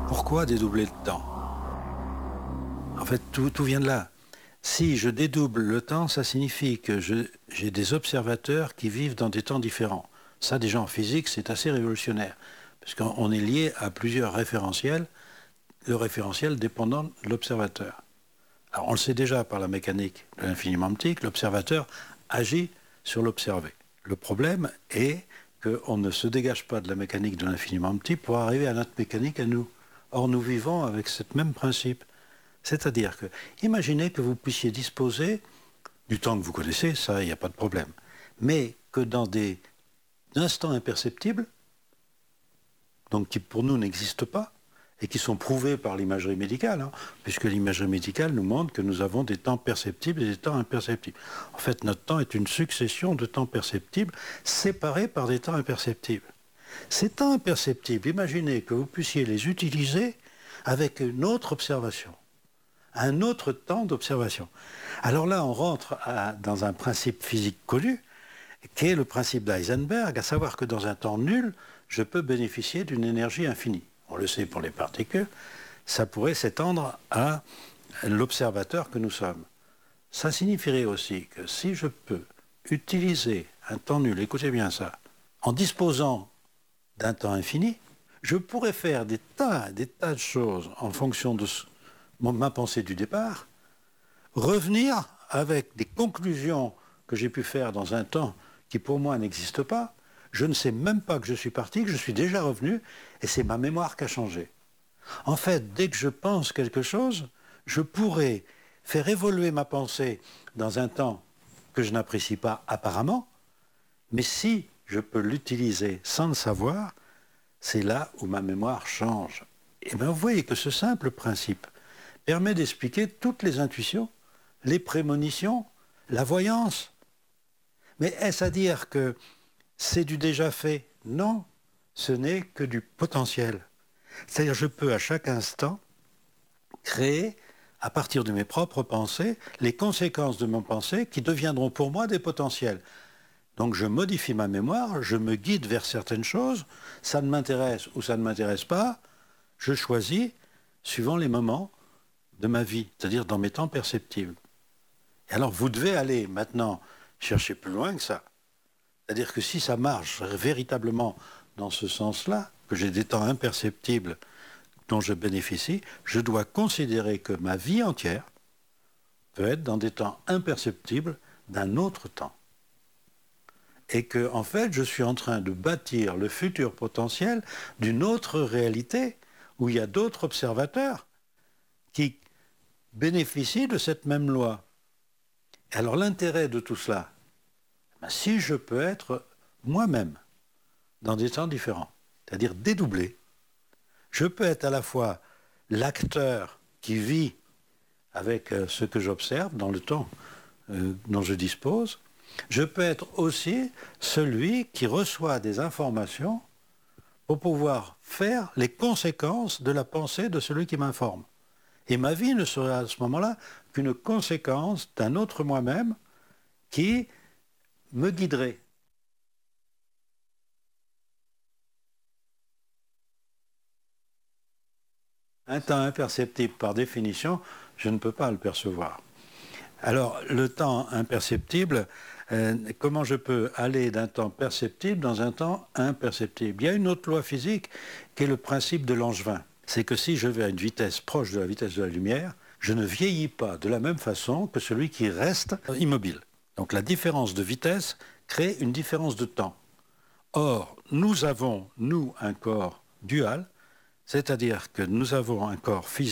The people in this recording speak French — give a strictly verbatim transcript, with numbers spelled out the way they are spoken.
Pourquoi dédoubler le temps? En fait, tout, tout vient de là. Si je dédouble le temps, ça signifie que j'ai des observateurs qui vivent dans des temps différents. Ça, déjà en physique, c'est assez révolutionnaire, parce qu'on est lié à plusieurs référentiels, le référentiel dépendant de l'observateur. Alors, on le sait déjà par la mécanique de l'infiniment optique, l'observateur agit sur l'observé. Le problème est qu'on ne se dégage pas de la mécanique de l'infiniment optique pour arriver à notre mécanique à nous. Or, nous vivons avec ce même principe. C'est-à-dire que, imaginez que vous puissiez disposer du temps que vous connaissez, ça, il n'y a pas de problème, mais que dans des instants imperceptibles, donc qui pour nous n'existent pas, et qui sont prouvés par l'imagerie médicale, hein, puisque l'imagerie médicale nous montre que nous avons des temps perceptibles et des temps imperceptibles. En fait, notre temps est une succession de temps perceptibles séparés par des temps imperceptibles. Ces temps imperceptibles, imaginez que vous puissiez les utiliser avec une autre observation, un autre temps d'observation. Alors là, on rentre à, dans un principe physique connu, qui est le principe d'Heisenberg, à savoir que dans un temps nul, je peux bénéficier d'une énergie infinie. On le sait pour les particules, ça pourrait s'étendre à l'observateur que nous sommes. Ça signifierait aussi que si je peux utiliser un temps nul, écoutez bien ça, en disposant d'un temps infini, je pourrais faire des tas, des tas de choses en fonction de ce, ma pensée du départ, revenir avec des conclusions que j'ai pu faire dans un temps qui pour moi n'existe pas. Je ne sais même pas que je suis parti, que je suis déjà revenu, et c'est ma mémoire qui a changé. En fait, dès que je pense quelque chose, je pourrais faire évoluer ma pensée dans un temps que je n'apprécie pas apparemment, mais si je peux l'utiliser sans le savoir, c'est là où ma mémoire change. Et bien vous voyez que ce simple principe permet d'expliquer toutes les intuitions, les prémonitions, la voyance. Mais est-ce à dire que c'est du déjà fait? Non, ce n'est que du potentiel. C'est-à-dire je peux à chaque instant créer, à partir de mes propres pensées, les conséquences de mon pensée qui deviendront pour moi des potentiels. Donc je modifie ma mémoire, je me guide vers certaines choses, ça ne m'intéresse ou ça ne m'intéresse pas, je choisis suivant les moments de ma vie, c'est-à-dire dans mes temps perceptibles. Et alors vous devez aller maintenant chercher plus loin que ça. C'est-à-dire que si ça marche véritablement dans ce sens-là, que j'ai des temps imperceptibles dont je bénéficie, je dois considérer que ma vie entière peut être dans des temps imperceptibles d'un autre temps. Et que, en fait, je suis en train de bâtir le futur potentiel d'une autre réalité où il y a d'autres observateurs qui bénéficient de cette même loi. Alors l'intérêt de tout cela, ben, si je peux être moi-même dans des temps différents, c'est-à-dire dédoublé, je peux être à la fois l'acteur qui vit avec euh, ce que j'observe dans le temps euh, dont je dispose, je peux être aussi celui qui reçoit des informations pour pouvoir faire les conséquences de la pensée de celui qui m'informe. Et ma vie ne serait à ce moment-là qu'une conséquence d'un autre moi-même qui me guiderait. Un temps imperceptible, par définition, je ne peux pas le percevoir. Alors, le temps imperceptible, euh, comment je peux aller d'un temps perceptible dans un temps imperceptible? Il y a une autre loi physique qui est le principe de Langevin. C'est que si je vais à une vitesse proche de la vitesse de la lumière, je ne vieillis pas de la même façon que celui qui reste immobile. Donc la différence de vitesse crée une différence de temps. Or, nous avons, nous, un corps dual, c'est-à-dire que nous avons un corps physique